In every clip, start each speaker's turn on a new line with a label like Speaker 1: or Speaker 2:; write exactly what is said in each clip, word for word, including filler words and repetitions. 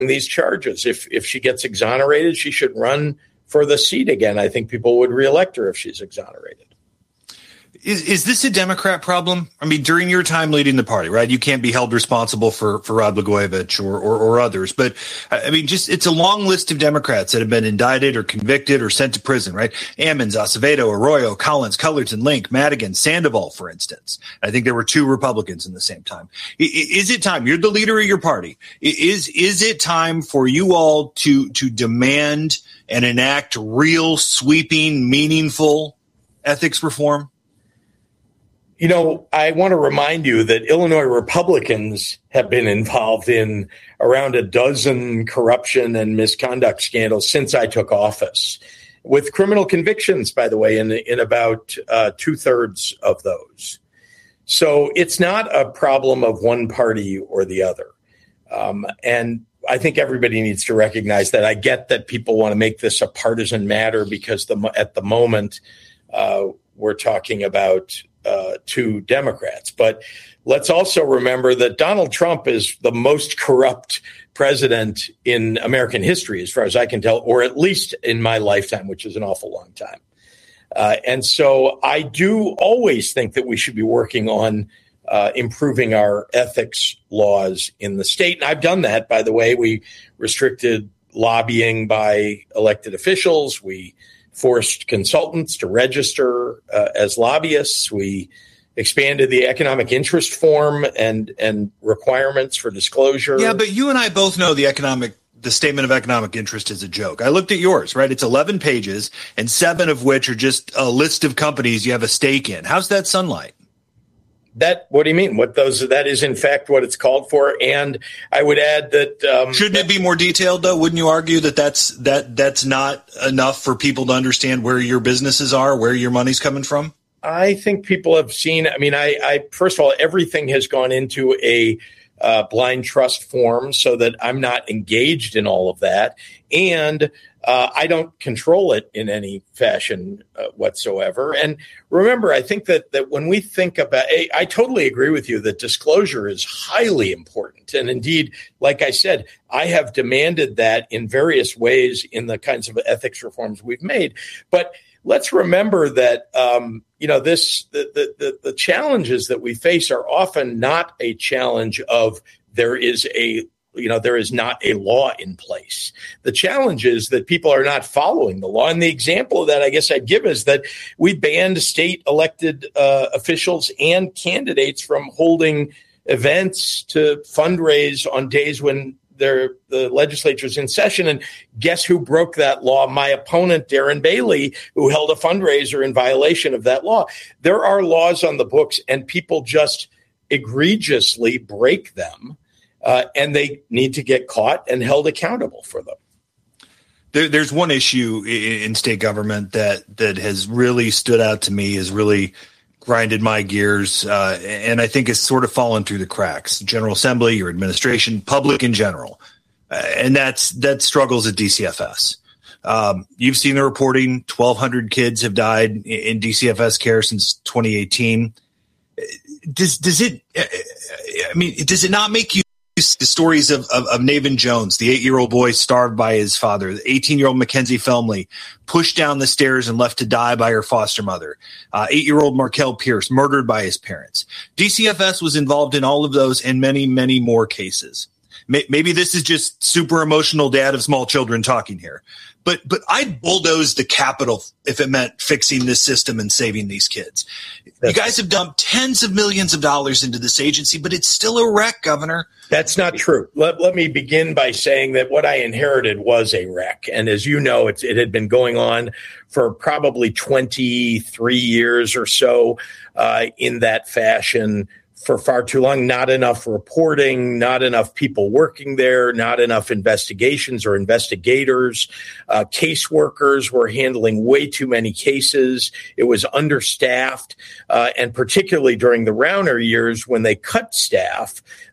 Speaker 1: these charges. If if she gets exonerated, she should run for the seat again. I think people would reelect her if she's exonerated.
Speaker 2: Is is this a Democrat problem? I mean, during your time leading the party, right? You can't be held responsible for, for Rod Blagojevich or, or, or others. But, I mean, just it's a long list of Democrats that have been indicted or convicted or sent to prison, right? Ammons, Acevedo, Arroyo, Collins, Cullerton, Link, Madigan, Sandoval, for instance. I think there were two Republicans in the same time. Is it time? You're the leader of your party. Is is it time for you all to to demand and enact real, sweeping, meaningful ethics reform?
Speaker 1: You know, I want to remind you that Illinois Republicans have been involved in around a dozen corruption and misconduct scandals since I took office, with criminal convictions, by the way, in, in about uh, two thirds of those. So it's not a problem of one party or the other. Um, and I think everybody needs to recognize that. I get that people want to make this a partisan matter because the, at the moment uh, we're talking about Uh, two Democrats. But let's also remember that Donald Trump is the most corrupt president in American history, as far as I can tell, or at least in my lifetime, which is an awful long time. Uh, and so I do always think that we should be working on uh, improving our ethics laws in the state. And I've done that, by the way. We restricted lobbying by elected officials. We forced consultants to register uh, as lobbyists. We expanded the economic interest form and and requirements for disclosure.
Speaker 2: Yeah, but you and I both know the economic the statement of economic interest is a joke. I looked at yours, right? It's eleven pages, and seven of which are just a list of companies you have a stake in. How's that sunlight?
Speaker 1: That, what do you mean? What those, that is in fact what it's called for. And I would add that, um,
Speaker 2: shouldn't it be more detailed though? Wouldn't you argue that that's, that that's not enough for people to understand where your businesses are, where your money's coming from?
Speaker 1: I think people have seen, I mean, I, I first of all, everything has gone into a uh, blind trust form so that I'm not engaged in all of that. And Uh, I don't control it in any fashion uh, whatsoever. And remember, I think that that when we think about, I, I totally agree with you that disclosure is highly important. And indeed, like I said, I have demanded that in various ways in the kinds of ethics reforms we've made. But let's remember that, um, you know, this the, the, the, the challenges that we face are often not a challenge of there is a You know, there is not a law in place. The challenge is that people are not following the law. And the example of that, I guess I'd give is that we banned state elected uh, officials and candidates from holding events to fundraise on days when they're, the legislature's in session. And guess who broke that law? My opponent, Darren Bailey, who held a fundraiser in violation of that law. There are laws on the books, and people just egregiously break them. Uh, and they need to get caught and held accountable for them.
Speaker 2: There, there's one issue in, in state government that that has really stood out to me, has really grinded my gears, uh, and I think has sort of fallen through the cracks. General Assembly, your administration, public in general, uh, and that's that struggles at D C F S. Um, you've seen the reporting: twelve hundred kids have died in, in D C F S care since twenty eighteen. Does does it? I mean, does it not make you? The stories of, of, of Navin Jones, the eight-year-old boy starved by his father, the eighteen-year-old Mackenzie Felmley pushed down the stairs and left to die by her foster mother, uh, eight-year-old Markel Pierce murdered by his parents. D C F S was involved in all of those and many, many more cases. Maybe this is just super emotional dad of small children talking here, but but I'd bulldoze the Capitol if it meant fixing this system and saving these kids. That's you guys have dumped tens of millions of dollars into this agency, but it's still a wreck, Governor.
Speaker 1: That's not true. Let, let me begin by saying that what I inherited was a wreck. And as you know, it's, it had been going on for probably twenty-three years or so uh, in that fashion. For far too long, not enough reporting, not enough people working there, not enough investigations or investigators. Uh, caseworkers were handling way too many cases. It was understaffed. Uh, and particularly during the Rauner years when they cut staff,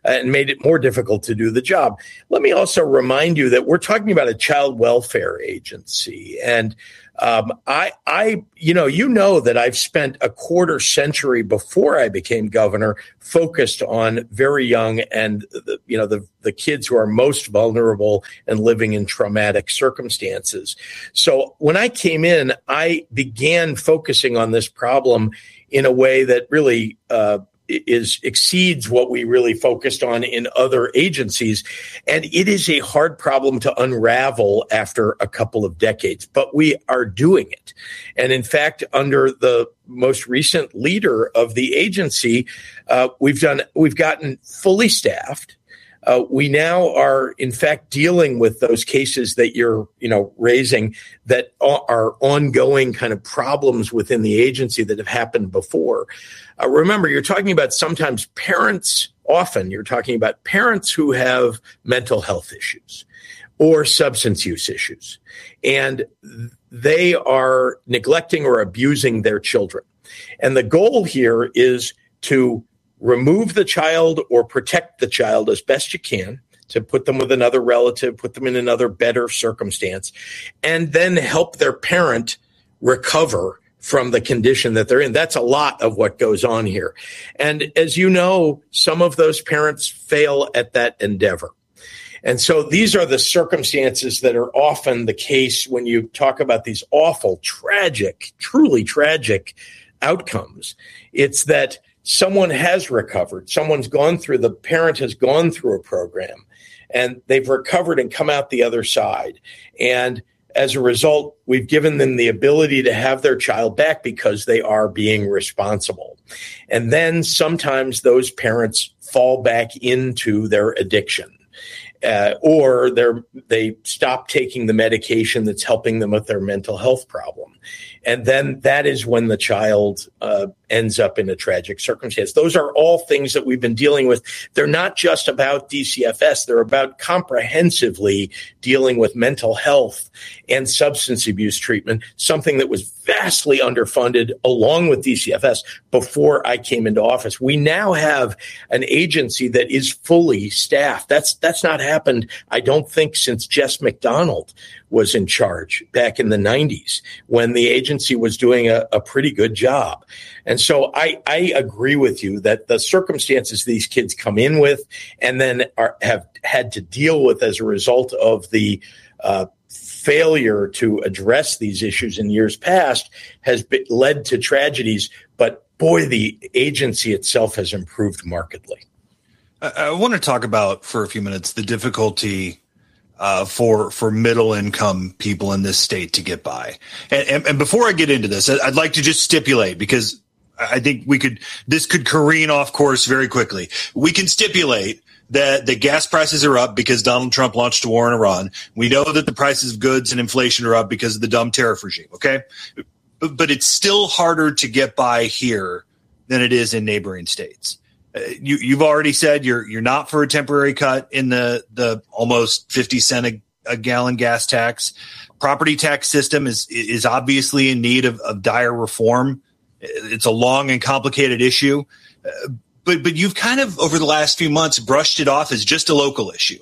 Speaker 1: and made it more difficult to do the job. Let me also remind you that we're talking about a child welfare agency. And um, I, I, you know, you know that I've spent a quarter century before I became governor focused on very young and, the, you know, the, the kids who are most vulnerable and living in traumatic circumstances. So when I came in, I began focusing on this problem in a way that really uh, is exceeds what we really focused on in other agencies. And it is a hard problem to unravel after a couple of decades, but we are doing it. And in fact, under the most recent leader of the agency, uh, we've done, we've gotten fully staffed. Uh, we now are, in fact, dealing with those cases that you're, you know, raising that are ongoing kind of problems within the agency that have happened before. Uh, remember, you're talking about sometimes parents, often you're talking about parents who have mental health issues or substance use issues, and they are neglecting or abusing their children. And the goal here is to remove the child or protect the child as best you can, to put them with another relative, put them in another better circumstance, and then help their parent recover from the condition that they're in. That's a lot of what goes on here. And as you know, some of those parents fail at that endeavor. And so these are the circumstances that are often the case when you talk about these awful, tragic, truly tragic outcomes. It's that someone has recovered. Someone's gone through, the parent has gone through a program and they've recovered and come out the other side. And as a result, we've given them the ability to have their child back because they are being responsible. And then sometimes those parents fall back into their addiction. Uh, or they're, they stop taking the medication that's helping them with their mental health problem. And then that is when the child uh, ends up in a tragic circumstance. Those are all things that we've been dealing with. They're not just about D C F S. They're about comprehensively dealing with mental health and substance abuse treatment, something that was vastly underfunded along with D C F S before I came into office. We now have an agency that is fully staffed. That's, that's not happened, I don't think, since Jess McDonald was in charge back in the nineties when the agency was doing a, a pretty good job. And so I, I agree with you that the circumstances these kids come in with and then are, have had to deal with as a result of the uh, failure to address these issues in years past has been, led to tragedies. But boy, the agency itself has improved markedly.
Speaker 2: I, I want to talk about for a few minutes the difficulty Uh, for for middle income people in this state to get by. And, and, and before I get into this, I'd like to just stipulate, because I think we could this could careen off course very quickly. We can stipulate that the gas prices are up because Donald Trump launched a war in Iran. We know that the prices of goods and inflation are up because of the dumb tariff regime. Okay, but, but it's still harder to get by here than it is in neighboring states. Uh, you, you've already said you're you're not for a temporary cut in the the almost fifty cent a, a gallon gas tax. Property tax system is is obviously in need of, of dire reform. It's a long and complicated issue, uh, but but you've kind of over the last few months brushed it off as just a local issue.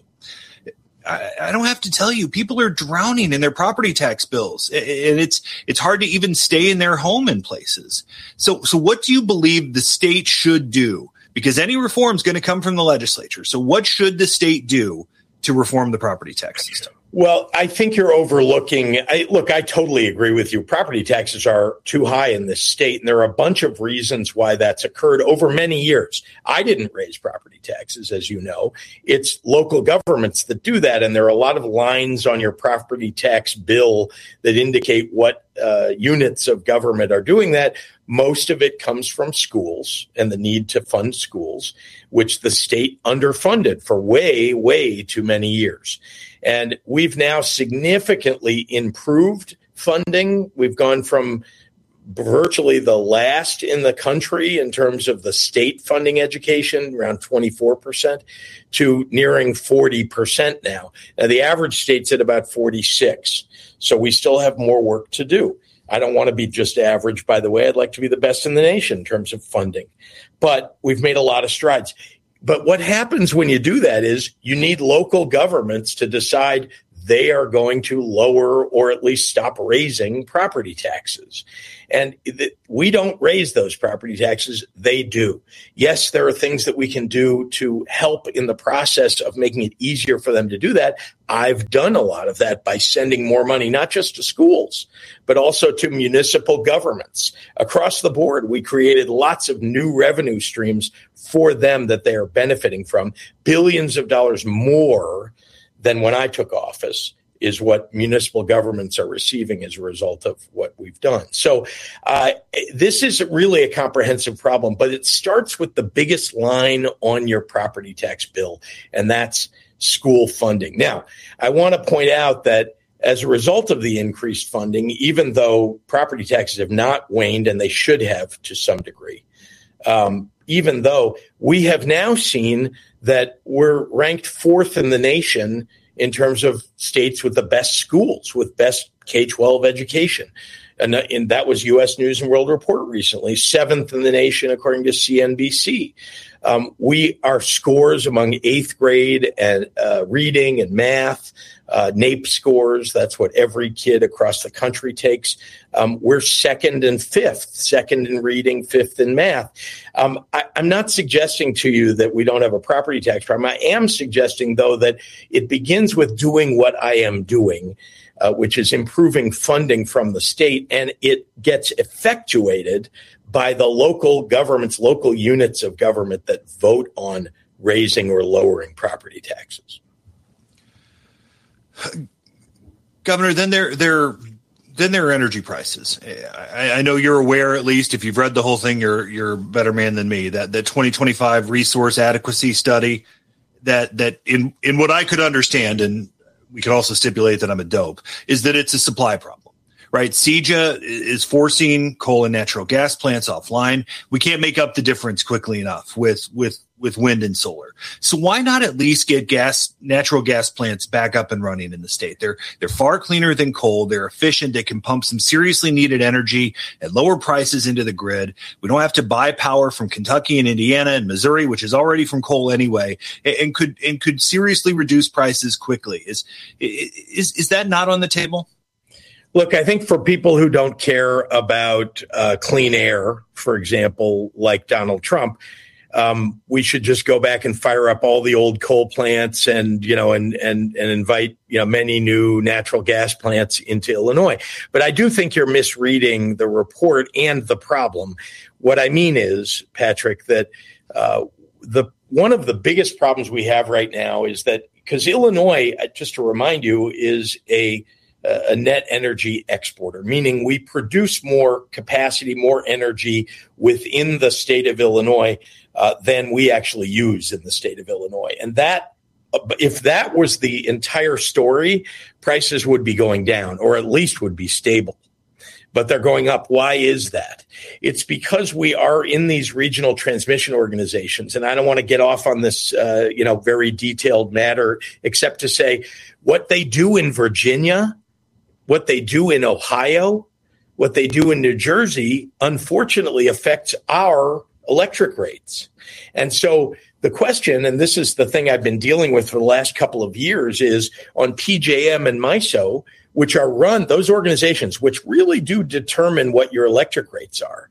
Speaker 2: I, I don't have to tell you, people are drowning in their property tax bills, and it's it's hard to even stay in their home in places. So so what do you believe the state should do? Because any reform is going to come from the legislature. So what should the state do to reform the property tax system?
Speaker 1: Well, I think you're overlooking. I, look, I totally agree with you. Property taxes are too high in this state, and there are a bunch of reasons why that's occurred over many years. I didn't raise property taxes, as you know. It's local governments that do that, and there are a lot of lines on your property tax bill that indicate what uh, units of government are doing that. Most of it comes from schools and the need to fund schools, which the state underfunded for way, way too many years. And we've now significantly improved funding. We've gone from virtually the last in the country in terms of the state funding education, around twenty-four percent, to nearing forty percent now. Now, the average state's at about forty-six. So we still have more work to do. I don't want to be just average, by the way. I'd like to be the best in the nation in terms of funding. But we've made a lot of strides. but what happens when you do that is you need local governments to decide they are going to lower or at least stop raising property taxes. And th- we don't raise those property taxes. They do. Yes, there are things that we can do to help in the process of making it easier for them to do that. I've done a lot of that by sending more money, not just to schools, but also to municipal governments. Across the board, we created lots of new revenue streams for them that they are benefiting from. Billions of dollars more than when I took office is what municipal governments are receiving as a result of what we've done. So uh, this is really a comprehensive problem, but it starts with the biggest line on your property tax bill, and that's school funding. Now, I want to point out that as a result of the increased funding, even though property taxes have not waned, and they should have to some degree, um, even though we have now seen that we're ranked fourth in the nation in terms of states with the best schools, with best K twelve education. And, and that was U S News and World Report recently, seventh in the nation, according to C N B C. Um, we, our scores among eighth grade and uh, reading and math, uh, NAEP scores, that's what every kid across the country takes. Um, we're second and fifth, second in reading, fifth in math. Um, I, I'm not suggesting to you that we don't have a property tax problem. I am suggesting, though, that it begins with doing what I am doing, uh, which is improving funding from the state, and it gets effectuated by the local governments, local units of government that vote on raising or lowering property taxes.
Speaker 2: Governor, then there, there, then there are energy prices. I, I know you're aware, at least if you've read the whole thing, you're you're a better man than me. That the twenty twenty-five resource adequacy study, that that in in what I could understand, and we could also stipulate that I'm a dope, is that it's a supply problem. Right, C J A is forcing coal and natural gas plants offline. We can't make up the difference quickly enough with with with wind and solar. So why not at least get gas, natural gas plants back up and running in the state? They're they're far cleaner than coal. They're efficient. They can pump some seriously needed energy at lower prices into the grid. We don't have to buy power from Kentucky and Indiana and Missouri, which is already from coal anyway, and could and could seriously reduce prices quickly. Is is is that not on the table?
Speaker 1: Look, I think for people who don't care about uh, clean air, for example, like Donald Trump, um, we should just go back and fire up all the old coal plants and, you know, and and and invite, you know, many new natural gas plants into Illinois. But I do think you're misreading the report and the problem. What I mean is, Patrick, that uh, the one of the biggest problems we have right now is that because Illinois, just to remind you, is a a net energy exporter, meaning we produce more capacity, more energy within the state of Illinois uh, than we actually use in the state of Illinois. And that, if that was the entire story, prices would be going down, or at least would be stable. But they're going up. Why is that? It's because we are in these regional transmission organizations. And I don't want to get off on this, uh, you know, very detailed matter, except to say what they do in Virginia, what they do in Ohio, what they do in New Jersey, unfortunately affects our electric rates. And so the question, and this is the thing I've been dealing with for the last couple of years, is on P J M and MISO, which are run, those organizations, which really do determine what your electric rates are.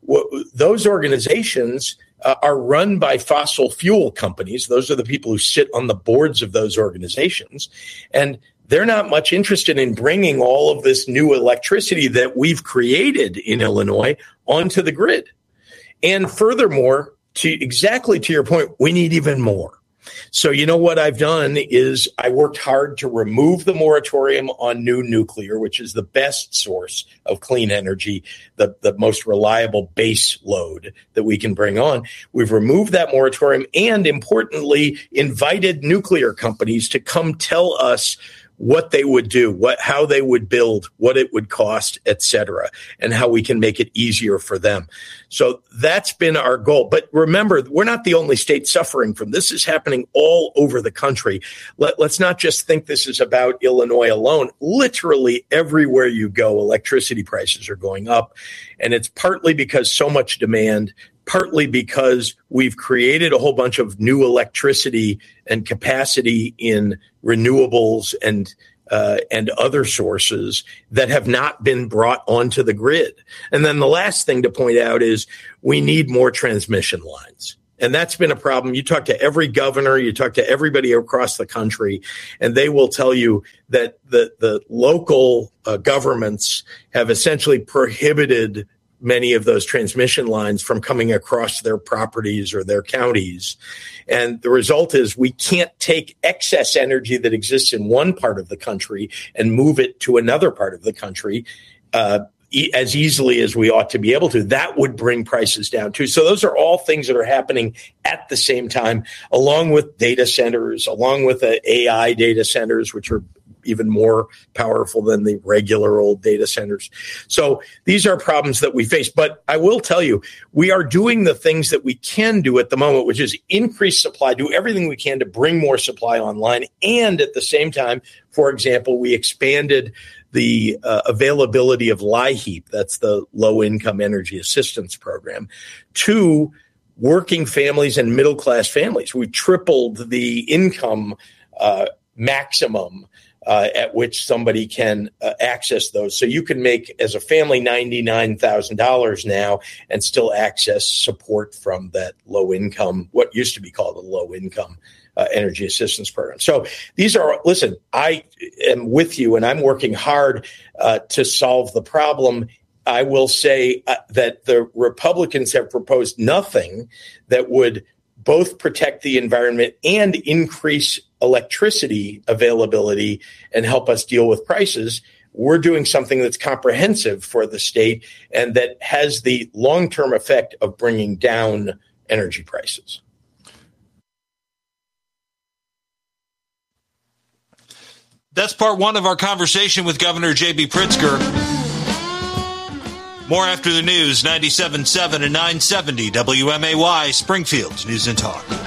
Speaker 1: Those organizations uh, are run by fossil fuel companies. Those are the people who sit on the boards of those organizations. And they're not much interested in bringing all of this new electricity that we've created in Illinois onto the grid. And furthermore, to exactly to your point, we need even more. So, you know, what I've done is I worked hard to remove the moratorium on new nuclear, which is the best source of clean energy, the, the most reliable base load that we can bring on. We've removed that moratorium and, importantly, invited nuclear companies to come tell us what they would do, what, how they would build, what it would cost, et cetera, and how we can make it easier for them. So that's been our goal. But remember, we're not the only state suffering from this. This is happening all over the country. Let, let's not just think this is about Illinois alone. Literally everywhere you go, electricity prices are going up. And it's partly because so much demand, partly because we've created a whole bunch of new electricity and capacity in renewables and uh, and other sources that have not been brought onto the grid. And then the last thing to point out is we need more transmission lines. And that's been a problem. You talk to every governor, you talk to everybody across the country, and they will tell you that the, the local uh, governments have essentially prohibited many of those transmission lines from coming across their properties or their counties. And the result is we can't take excess energy that exists in one part of the country and move it to another part of the country uh, e- as easily as we ought to be able to. That would bring prices down too. So those are all things that are happening at the same time, along with data centers, along with the A I data centers, which are even more powerful than the regular old data centers. So these are problems that we face. But I will tell you, we are doing the things that we can do at the moment, which is increase supply, do everything we can to bring more supply online. And at the same time, for example, we expanded the uh, availability of LIHEAP, that's the Low-Income Energy Assistance Program, to working families and middle-class families. We tripled the income uh, maximum Uh, at which somebody can uh, access those. So you can make, as a family, ninety-nine thousand dollars now and still access support from that low income, what used to be called a low income uh, energy assistance program. So these are, listen, I am with you and I'm working hard uh, to solve the problem. I will say uh, that the Republicans have proposed nothing that would both protect the environment and increase electricity availability and help us deal with prices. We're doing something that's comprehensive for the state and that has the long-term effect of bringing down energy prices.
Speaker 2: That's part one of our conversation with Governor J B. Pritzker. More after the news, ninety-seven point seven and nine seventy W M A Y, Springfield News and Talk.